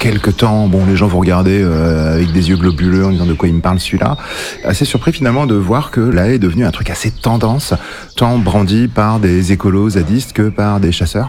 quelques temps, les gens vous regardaient avec des yeux globuleux en disant de quoi il me parle celui-là. Assez surpris finalement de voir que la haie est devenue un truc assez tendance, tant brandi par des écolos zadistes que par des chasseurs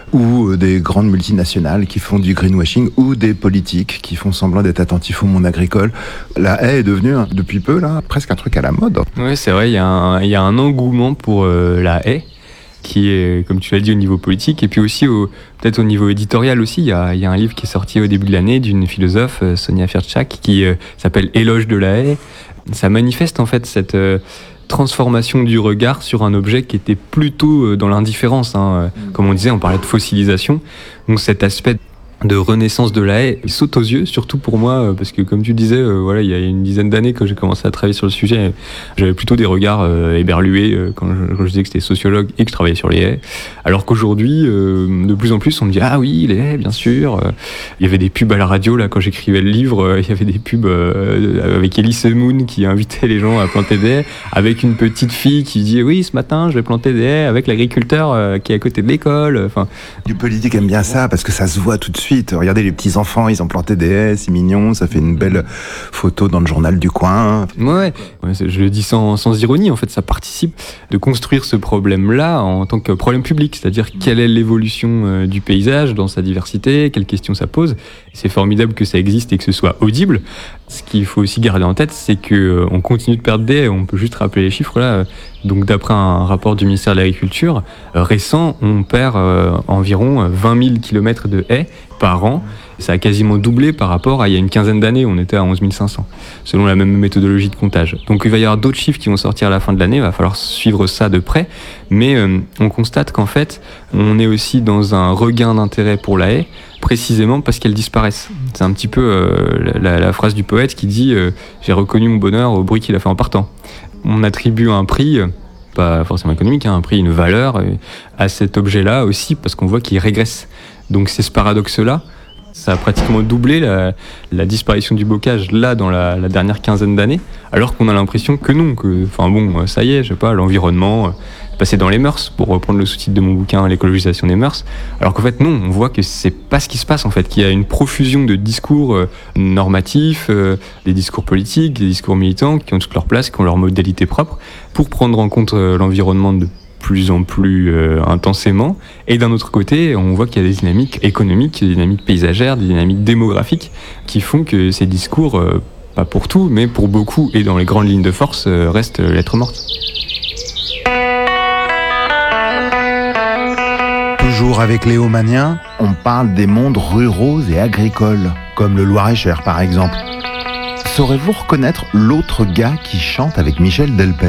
ou des grandes multinationales qui font du greenwashing ou des politiques qui font semblant d'être attentifs au monde agricole. La haie est devenue depuis peu là presque un truc à la mode. Oui, c'est vrai, il y a un engouement pour la haie qui est, comme tu l'as dit, au niveau politique, et puis aussi peut-être au niveau éditorial aussi. Il y a un livre qui est sorti au début de l'année d'une philosophe, Sonia Firtchak, qui s'appelle « Éloge de la haie ». Ça manifeste en fait cette transformation du regard sur un objet qui était plutôt dans l'indifférence. Comme on disait, on parlait de fossilisation. Donc cet aspect de renaissance de la haie, il saute aux yeux, surtout pour moi, parce que comme tu disais, il y a une dizaine d'années quand j'ai commencé à travailler sur le sujet, j'avais plutôt des regards éberlués quand je disais que j'étais sociologue et que je travaillais sur les haies, alors qu'aujourd'hui, de plus en plus, on me dit « Ah oui, les haies, bien sûr !» Il y avait des pubs à la radio, là, quand j'écrivais le livre, il y avait des pubs avec Elise Moon qui invitait les gens à planter des haies, avec une petite fille qui dit « Oui, ce matin, je vais planter des haies avec l'agriculteur qui est à côté de l'école. » Du politique aime bien ça, parce que ça se voit tout de suite. Regardez les petits enfants, ils ont planté des haies, c'est mignon, ça fait une belle photo dans le journal du coin. Ouais, je le dis sans ironie, en fait, ça participe de construire ce problème-là en tant que problème public, c'est-à-dire quelle est l'évolution du paysage dans sa diversité, quelles questions ça pose. C'est formidable que ça existe et que ce soit audible. Ce qu'il faut aussi garder en tête, c'est qu'on continue de perdre des haies, on peut juste rappeler les chiffres là. Donc d'après un rapport du ministère de l'Agriculture récent, on perd environ 20 000 km de haies par an. Ça a quasiment doublé par rapport à il y a une quinzaine d'années, on était à 11 500, selon la même méthodologie de comptage. Donc il va y avoir d'autres chiffres qui vont sortir à la fin de l'année, il va falloir suivre ça de près, mais on constate qu'en fait, on est aussi dans un regain d'intérêt pour la haie, précisément parce qu'elles disparaissent. C'est un petit peu la phrase du poète qui dit « J'ai reconnu mon bonheur au bruit qu'il a fait en partant ». On attribue un prix, pas forcément économique, un prix, une valeur à cet objet-là aussi, parce qu'on voit qu'il régresse. Donc c'est ce paradoxe-là. Ça a pratiquement doublé la disparition du bocage là dans la dernière quinzaine d'années, alors qu'on a l'impression que non, ça y est, je sais pas, l'environnement passé dans les mœurs, pour reprendre le sous-titre de mon bouquin, l'écologisation des mœurs, alors qu'en fait non, on voit que c'est pas ce qui se passe en fait, qu'il y a une profusion de discours normatifs, des discours politiques, des discours militants qui ont toute leur place, qui ont leur modalité propre, pour prendre en compte l'environnement de plus en plus intensément, et d'un autre côté, on voit qu'il y a des dynamiques économiques, des dynamiques paysagères, des dynamiques démographiques qui font que ces discours, pas pour tout, mais pour beaucoup, et dans les grandes lignes de force, restent lettre morte. Toujours avec Léo Magnien, on parle des mondes ruraux et agricoles, comme le Loir-et-Cher par exemple. Saurez-vous reconnaître l'autre gars qui chante avec Michel Delpech ?